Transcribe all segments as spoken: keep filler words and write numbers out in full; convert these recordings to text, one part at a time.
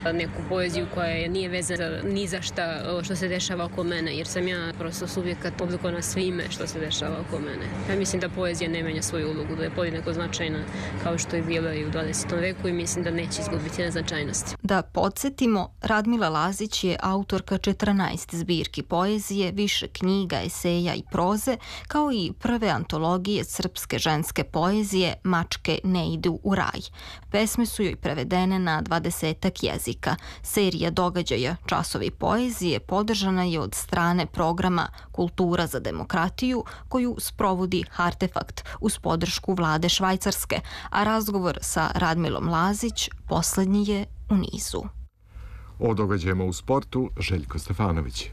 neku poeziju koja nije vezana ni za šta što se dešava oko mene, jer sam ja prosto subjekat oblikovana svime što se dešava oko mene. Ja mislim da poezija ne menja svoju ulogu, da je podjednako značajna kao što je bila i u dvadesetom veku i mislim da neće izgubiti na značajnosti. Da podsjetimo, Radmila Lazić je autorka četrnaest zbirki poezije, više knjiga, eseja i proze, kao i prve antologije srpske ženske poezije Mačke ne idu u raj. Pesme su joj prevedene na dvadesetak jezika. Serija događaja Časovi poezije podržana je od strane programa Kultura za demokratiju koju sprovodi Artefakt uz podršku vlade Švajcarske, a razgovor sa Radmilom Lazić poslednji je u nizu. O događajima u sportu Željko Stefanović.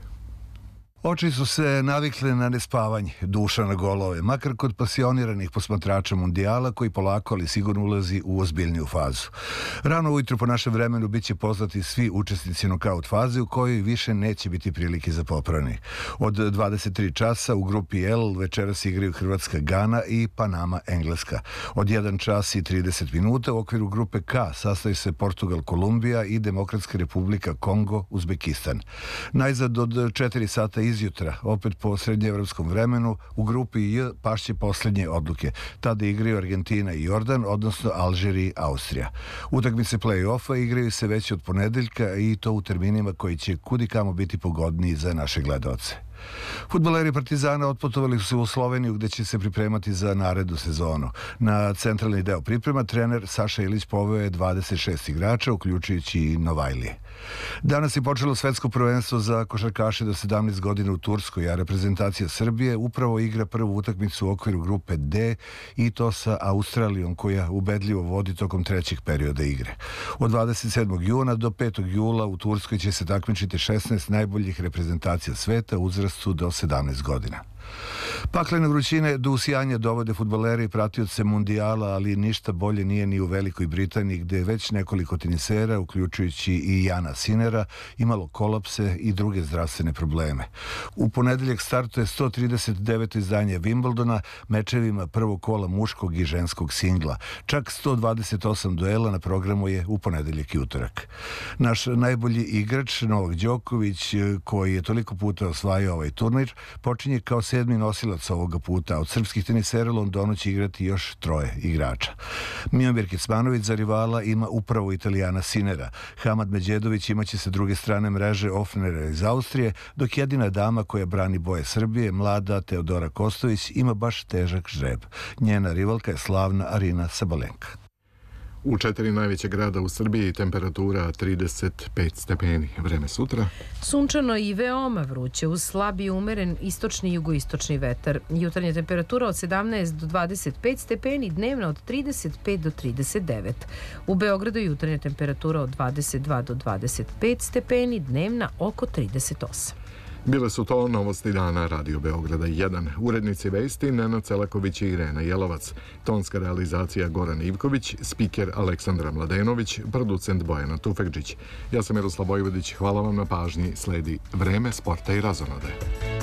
Oči su se navikle na nespavanje, duša na golove, makar kod pasioniranih posmatrača mundijala koji polako ali sigurno ulazi u ozbiljniju fazu. Rano ujutro po našem vremenu bit će poznati svi učesnici nokaut faze u kojoj više neće biti prilike za popravni. Od dvadeset tri časa u grupi L večeras igraju Hrvatska Gana i Panama Engleska. Od jedan čas i trideset minuta u okviru grupe K sastoji se Portugal Kolumbija i Demokratska republika Kongo Uzbekistan. Najzad od četiri sata izjutra, opet po srednjeevropskom vremenu, u grupi J pašće posljednje odluke. Tada igraju Argentina i Jordan, odnosno Alžir i Austrija. Utakmice play-offa igraju se već od ponedeljka i to u terminima koji će kudikamo biti pogodniji za naše gledaoce. Fudbaleri Partizana otputovali su se u Sloveniju gde će se pripremati za narednu sezonu. Na centralni deo priprema trener Saša Ilić poveo je dvadeset šest igrača, uključujući i Novajlije. Danas je počelo svetsko prvenstvo za košarkaše do sedamnaest godina u Turskoj, a reprezentacija Srbije upravo igra prvu utakmicu u okviru grupe D i to sa Australijom koja ubedljivo vodi tokom trećeg perioda igre. Od dvadeset sedmog juna do petog jula u Turskoj će se takmičiti šesnaest najboljih reprezentacija sveta u uzrastu do sedamnaest godina. Paklene vrućine do usijanja dovode fudbaleri i pratioce mundijala, ali ništa bolje nije ni u Velikoj Britaniji gde je već nekoliko tenisera, uključujući i Jana Sinera, imalo kolapse i druge zdravstvene probleme. U ponedeljak startuje sto trideset deveto izdanje Wimbledona mečevima prvog kola muškog i ženskog singla. Čak sto dvadeset osam duela na programu je u ponedeljak i utorak. Naš najbolji igrač, Novak Đoković, koji je toliko puta osvajao ovaj turnir, počinje kao sedmi nosilac ovoga puta. Od srpskih tenisera u Londonu će igrati još troje igrača. Miomir Kecmanović za rivala ima upravo Italijana Sinera. Hamad Međedović imaće sa druge strane mreže Ofnera iz Austrije, dok jedina dama koja brani boje Srbije, mlada Teodora Kostović, ima baš težak žreb. Njena rivalka je slavna Arina Sabalenka. U četiri najveća grada u Srbiji temperatura trideset pet stepeni. Vreme sutra. Sunčano i veoma vruće uz slab i umeren istočni i jugoistočni vetar. Jutarnja temperatura od sedamnaest do dvadeset pet stepeni, dnevna od trideset pet do trideset devet. U Beogradu jutarnja temperatura od dvadeset dva do dvadeset pet stepeni, dnevna oko trideset osam. Bile su to novosti dana Radio Beograda jedan. Urednici vesti Nenad Celaković i Irena Jelovac. Tonska realizacija Goran Ivković, spiker Aleksandra Mladenović, producent Bojana Tufekđić. Ja sam Miroslav Vojvodić, hvala vam na pažnji. Sledi Vreme sporta i razonode.